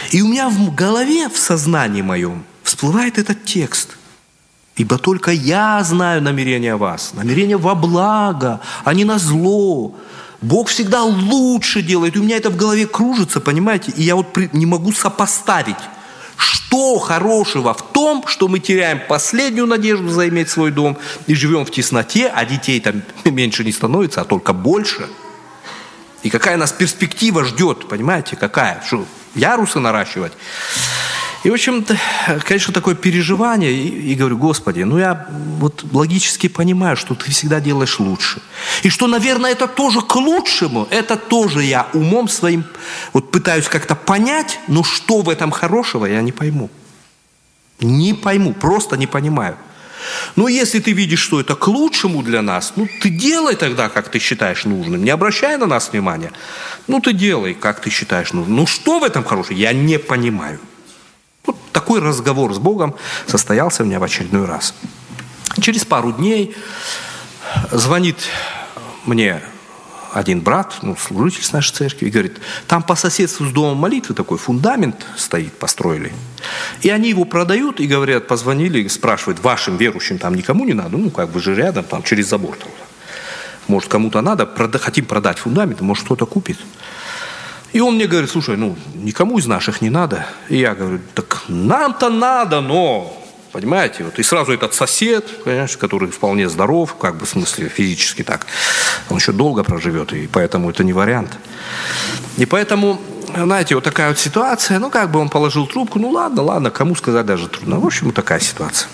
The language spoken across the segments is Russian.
И у меня в голове, в сознании моем всплывает этот текст. Ибо только я знаю намерения вас. Намерения во благо, а не на зло. Бог всегда лучше делает. И у меня это в голове кружится, понимаете? И я вот не могу сопоставить, что хорошего в том, что мы теряем последнюю надежду заиметь свой дом и живем в тесноте, а детей там меньше не становится, а только больше. И какая нас перспектива ждет, понимаете? Какая? Что, ярусы наращивать? И, в общем-то, конечно, такое переживание, и говорю: Господи, я вот логически понимаю, что Ты всегда делаешь лучше. И что, наверное, это тоже к лучшему, это тоже я умом своим вот пытаюсь как-то понять, но что в этом хорошего, я не пойму. Не пойму, просто не понимаю. Но если ты видишь, что это к лучшему для нас, ты делай тогда, как ты считаешь нужным. Не обращай на нас внимания. Ты делай, как ты считаешь нужным. Что в этом хорошего, я не понимаю. Вот такой разговор с Богом состоялся у меня в очередной раз. Через пару дней звонит мне один брат, служитель с нашей церкви, и говорит: там по соседству с домом молитвы такой фундамент стоит, построили. И они его продают, и говорят, позвонили, спрашивают: вашим верующим там никому не надо? Как бы же рядом, там через забор. Может, кому-то надо, хотим продать фундамент, может, кто-то купит. И он мне говорит: слушай, никому из наших не надо. И я говорю: так нам-то надо, но, понимаете, и сразу этот сосед, понимаешь, который вполне здоров, в смысле физически так, он еще долго проживет, и поэтому это не вариант. И поэтому, знаете, вот такая вот ситуация, он положил трубку, ладно, кому сказать даже трудно. В общем, вот такая ситуация.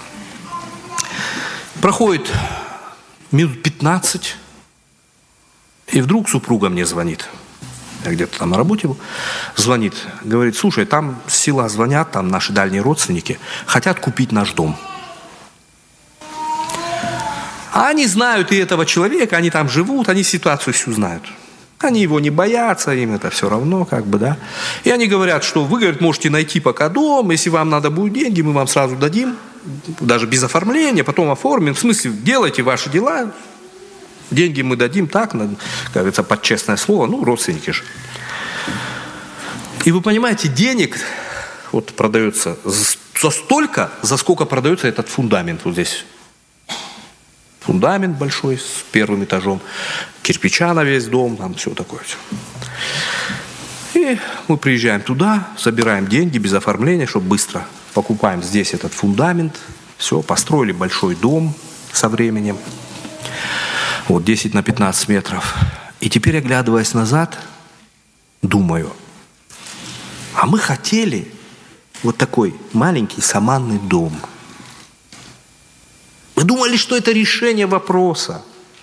Проходит минут 15, и вдруг супруга мне звонит. Я где-то там на работе был, звонит, говорит: слушай, там с села звонят, там наши дальние родственники, хотят купить наш дом. А они знают и этого человека, они там живут, они ситуацию всю знают. Они его не боятся, им это все равно, да. И они говорят, что вы, говорит, можете найти пока дом, если вам надо будут деньги, мы вам сразу дадим, даже без оформления, потом оформим. В смысле, делайте ваши дела, деньги мы дадим так, как говорится, под честное слово, родственники же. И вы понимаете, денег продается за столько, за сколько продается этот фундамент вот здесь. Фундамент большой с первым этажом, кирпича на весь дом, там все такое. Все. И мы приезжаем туда, собираем деньги без оформления, чтобы быстро покупаем здесь этот фундамент. Все, построили большой дом со временем. 10 на 15 метров. И теперь, оглядываясь назад, думаю: а мы хотели вот такой маленький саманный дом. Мы думали, что это решение вопроса.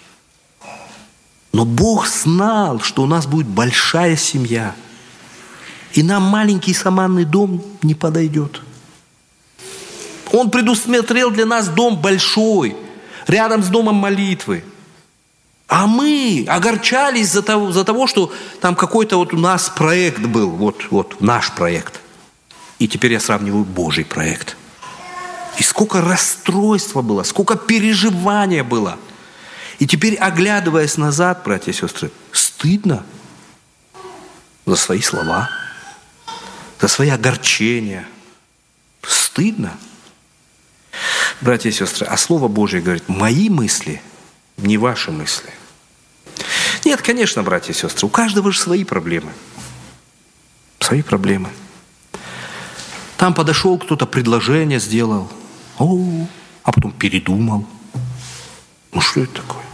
Но Бог знал, что у нас будет большая семья. И нам маленький саманный дом не подойдет. Он предусмотрел для нас дом большой, рядом с домом молитвы. А мы огорчались за того, что там какой-то у нас проект был, наш проект. И теперь я сравниваю Божий проект. И сколько расстройства было, сколько переживания было. И теперь, оглядываясь назад, братья и сестры, стыдно за свои слова, за свои огорчения. Стыдно. Братья и сестры, а Слово Божие говорит: мои мысли, не ваши мысли. Нет, конечно, братья и сестры, у каждого же свои проблемы. Свои проблемы. Там подошел кто-то, предложение сделал, а потом передумал. Что это такое?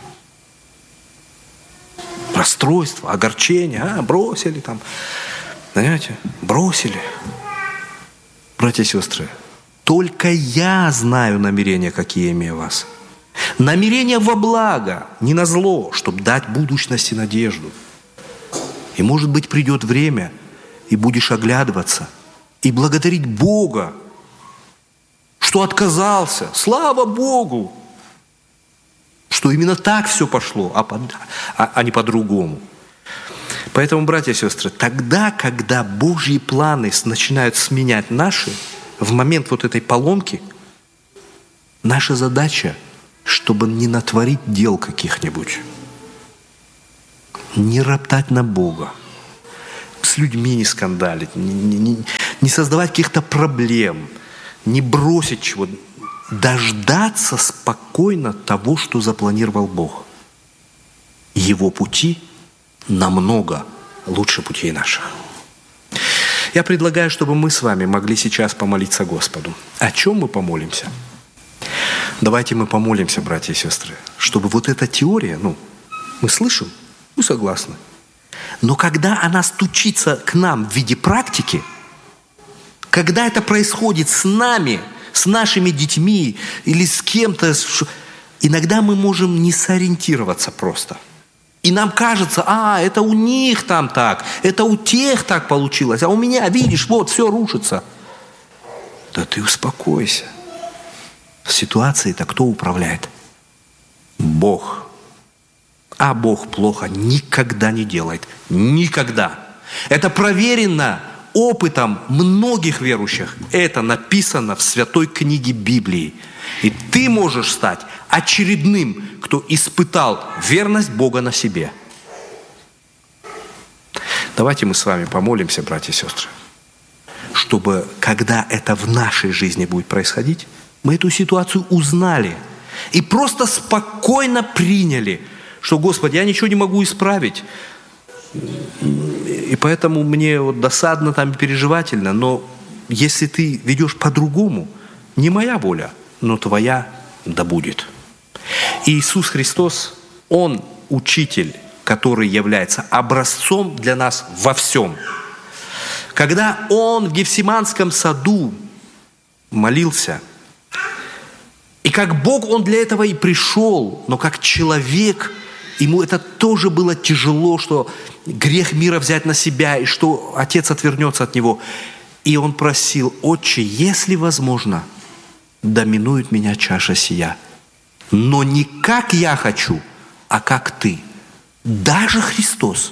Расстройство, огорчение, бросили там. Понимаете? Бросили. Братья и сестры, только я знаю намерения, какие имею у вас. Намерение во благо, не на зло, чтобы дать будущность и надежду. И, может быть, придет время, и будешь оглядываться и благодарить Бога, что отказался. Слава Богу, что именно так все пошло, а не по-другому. Поэтому, братья и сестры, тогда, когда Божьи планы начинают сменять наши, в момент этой поломки, наша задача, чтобы не натворить дел каких-нибудь, не роптать на Бога, с людьми не скандалить, не создавать каких-то проблем, не бросить чего-то, дождаться спокойно того, что запланировал Бог. Его пути намного лучше путей наших. Я предлагаю, чтобы мы с вами могли сейчас помолиться Господу. О чем мы помолимся? Давайте мы помолимся, братья и сестры, чтобы вот эта теория, мы слышим, мы согласны. Но когда она стучится к нам в виде практики, когда это происходит с нами, с нашими детьми или с кем-то, иногда мы можем не сориентироваться просто. И нам кажется, это у них там так, это у тех так получилось, а у меня, видишь, вот все рушится. Да ты успокойся. В ситуации-то кто управляет? Бог. А Бог плохо никогда не делает. Никогда. Это проверено опытом многих верующих. Это написано в святой книге Библии. И ты можешь стать очередным, кто испытал верность Бога на себе. Давайте мы с вами помолимся, братья и сестры, чтобы, когда это в нашей жизни будет происходить, мы эту ситуацию узнали и просто спокойно приняли, что, Господи, я ничего не могу исправить, и поэтому мне досадно там переживательно, но если ты ведешь по-другому, не моя воля, но Твоя да будет. И Иисус Христос, Он учитель, который является образцом для нас во всем. Когда Он в Гефсиманском саду молился, и как Бог Он для этого и пришел, но как человек, Ему это тоже было тяжело, что грех мира взять на себя, и что Отец отвернется от Него. И Он просил: «Отче, если возможно, доминует меня чаша сия, но не как я хочу, а как Ты». Даже Христос,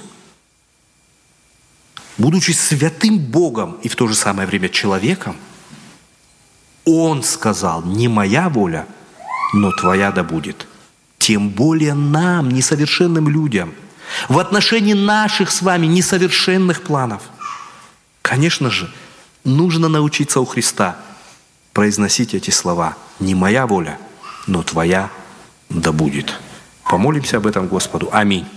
будучи святым Богом и в то же самое время человеком, Он сказал: «Не моя воля, но Твоя да будет». Тем более нам, несовершенным людям, в отношении наших с вами несовершенных планов. Конечно же, нужно научиться у Христа произносить эти слова: «Не моя воля, но Твоя да будет». Помолимся об этом Господу. Аминь.